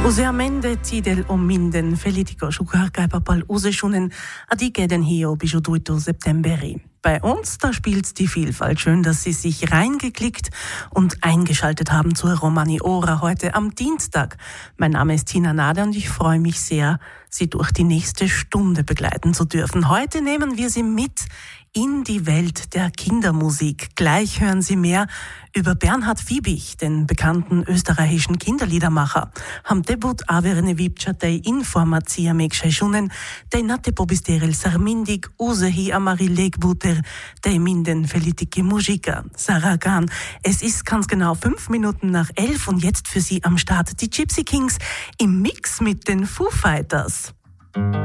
Useamende tidel minden felitico schukarkai papal useschunen adike den hio bisho 2 Septemberi. Bei uns, da spielt die Vielfalt. Schön, dass Sie sich reingeklickt und eingeschaltet haben zur Romani Ora heute am Dienstag. Mein Name ist Tina Nader und ich freue mich sehr, Sie durch die nächste Stunde begleiten zu dürfen. Heute nehmen wir Sie mit in die Welt der Kindermusik. Gleich hören Sie mehr über Bernhard Fiebig, den bekannten österreichischen Kinderliedermacher. Ham debut averene vipcha dei informatia megschaischunen, dei nate pobisterel sarmindig, usehi amari legbuter, dei minden felitiki musica. Sarah Khan. Es ist ganz genau 5 Minuten nach 11 und jetzt für Sie am Start die Gypsy Kings im Mix mit den Foo Fighters.